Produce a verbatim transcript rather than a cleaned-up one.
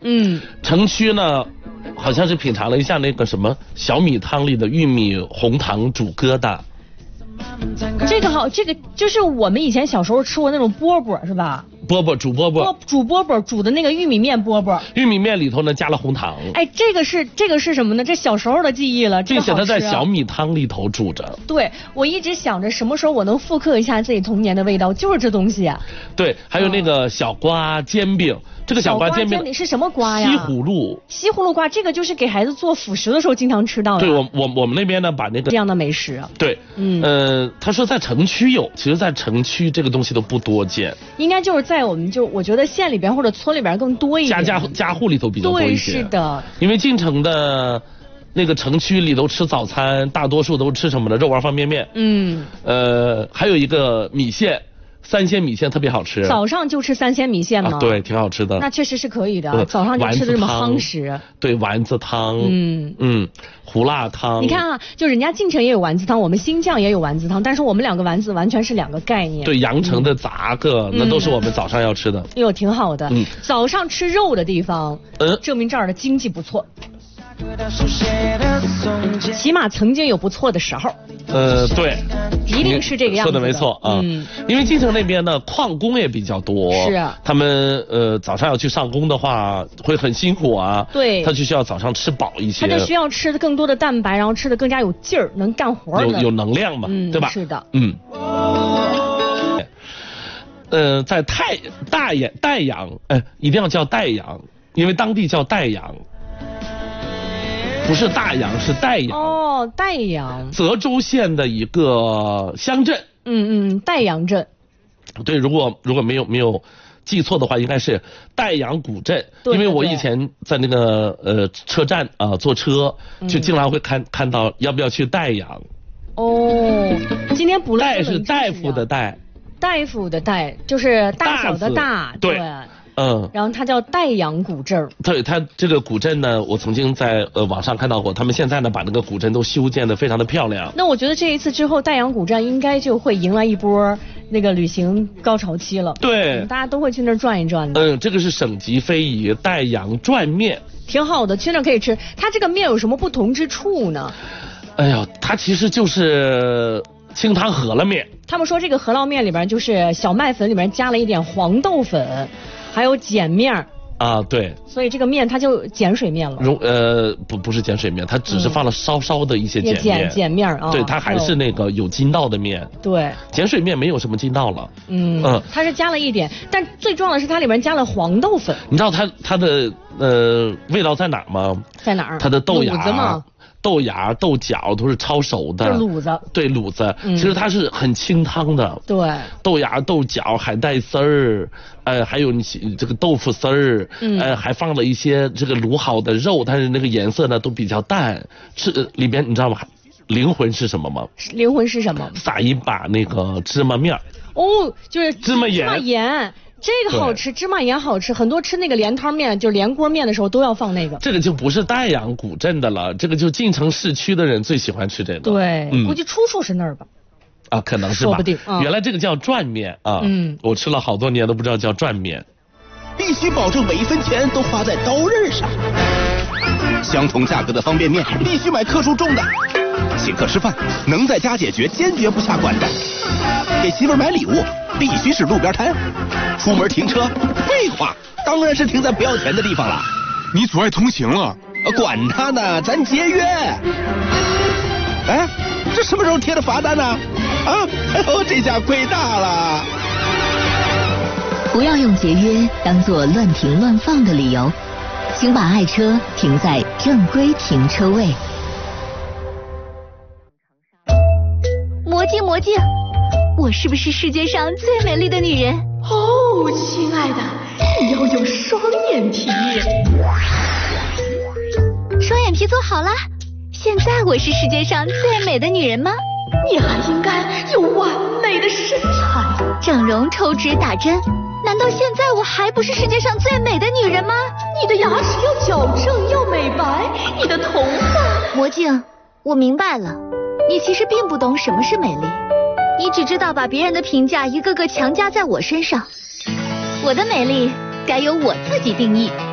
嗯， 城区呢，好像是品尝了一下那个什么小米汤里的玉米红糖煮疙瘩。 这个好，这个就是我们以前小时候吃过那种饽饽是吧？ 饽饽煮饽饽， 煮饽饽煮的那个玉米面饽饽， 玉米面里头呢加了红糖。 哎，这个是这个是什么呢？这小时候的记忆了，这个好吃啊， 并且它在小米汤里头煮着。 对，我一直想着什么时候我能复刻一下自己童年的味道，就是这东西啊。 对，还有那个小瓜煎饼。这个小瓜煎饼是什么瓜呀？ 西葫芦。 西葫芦瓜，这个就是给孩子做辅食的时候经常吃到的。 对，我我我们那边呢，把那个这样的美食。 对，嗯，呃，他说在城区有，其实在城区这个东西都不多见。 应该就是在我们就我觉得县里边或者村里边更多一点。 家家家户里头比较多一些。 对，是的。 因为进城的那个城区里头吃早餐，大多数都吃什么呢？肉丸方便面。 嗯。 呃，还有一个米线。三鲜米线特别好吃， 早上就吃三鲜米线吗？ 啊、对，挺好吃的。 那确实是可以的，呃、早上就吃的这么夯实。 对，丸子汤，嗯嗯，胡辣汤。 你看啊，就人家晋城也有丸子汤，我们新疆也有丸子汤，但是我们两个丸子完全是两个概念。 对，阳城的杂个、嗯、那都是我们早上要吃的。 哟、嗯，挺好的。嗯，早上吃肉的地方，嗯，证明这儿的经济不错。起码曾经有不错的时候。 呃，对， 一定是这个样子的。 说的没错啊，嗯，因为晋城那边呢矿工也比较多， 是啊， 他们呃早上要去上工的话会很辛苦啊， 对， 他就需要早上吃饱一些， 他就需要吃的更多的蛋白，然后吃的更加有劲儿，能干活， 有有能量嘛， 嗯， 对吧？ 是的， 嗯。呃，在太大阳岱阳，哎，一定要叫岱阳，因为当地叫岱阳。不是大阳，是岱阳。 哦，岱阳。 泽州县的一个乡镇。 嗯嗯，岱阳镇。 对，如果如果没有没有记错的话，应该是岱阳古镇。 对对对， 因为我以前在那个呃车站啊、呃、坐车，就经常会看看到要不要去岱阳。 哦，今天补了。 岱是大夫的岱。 大夫的岱就是大小的大。 对。嗯， 然后它叫岱阳古镇。 对，它这个古镇呢，我曾经在呃网上看到过，他们现在呢把那个古镇都修建得非常的漂亮。 那我觉得这一次之后，岱阳古镇应该就会迎来一波那个旅行高潮期了。 对， 嗯、大家都会去那儿转一转的。 嗯，这个是省级非遗岱阳转面， 挺好的，去那儿可以吃。它这个面有什么不同之处呢？ 哎呀，它其实就是清汤饸饹面。 他们说这个饸饹面里边就是小麦粉里面加了一点黄豆粉。还有碱面啊，对， 所以这个面它就碱水面了。 容呃不不是碱水面，它只是放了稍稍的一些碱面。 碱碱面啊， 对，它还是那个有筋道的面。 对， 碱水面没有什么筋道了。 嗯嗯，它是加了一点，但最重要的是它里面加了黄豆粉。 你知道它它的呃味道在哪儿吗？ 在哪儿？ 它的豆芽。 卤子吗？ 豆芽、豆角都是焯熟的， 是卤子。 对，卤子， 嗯、 其实它是很清汤的。 对， 豆芽、豆角、海带丝儿，呃，还有你这个豆腐丝儿， 嗯、 呃，还放了一些这个卤好的肉，但是那个颜色呢都比较淡。是里边你知道吗？灵魂是什么吗？ 灵魂是什么？ 撒一把那个芝麻面。 哦，就是芝麻盐。 芝麻盐。这个好吃，芝麻盐好吃，很多吃那个连汤面，就连锅面的时候都要放那个。 这个就不是岱阳古镇的了，这个就晋城市区的人最喜欢吃这个。 对，嗯、估计出处是那儿吧。 啊，可能是吧。 说不定。嗯、 原来这个叫转面啊，嗯，我吃了好多年都不知道叫转面。 必须保证每一分钱都花在刀刃上。相同价格的方便面，必须买克数重的。请客吃饭，能在家解决，坚决不下馆子。给媳妇买礼物，必须是路边摊。出门停车，废话，当然是停在不要钱的地方了。 你阻碍通行了。 管他呢，咱节约。哎，这什么时候贴的罚单呢？啊，哎呦，这下亏大了。 不要用节约当作乱停乱放的理由，请把爱车停在正规停车位。 魔镜魔镜，我是不是世界上最美丽的女人？ 哦，亲爱的，你要用双眼皮。 双眼皮做好了，现在我是世界上最美的女人吗？ 你还应该有完美的身材。 整容、抽脂、打针，难道现在我还不是世界上最美的女人吗？ 你的牙齿要矫正，要美白，你的头发…… 魔镜，我明白了，你其实并不懂什么是美丽，你只知道把别人的评价一个个强加在我身上。我的美丽该由我自己定义。